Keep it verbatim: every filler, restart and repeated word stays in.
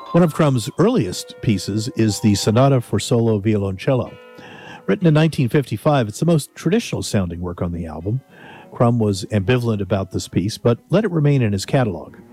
One of Crumb's earliest pieces is the Sonata for Solo Violoncello. Written in nineteen fifty-five, it's the most traditional sounding work on the album. Crumb was ambivalent about this piece, but let it remain in his catalog.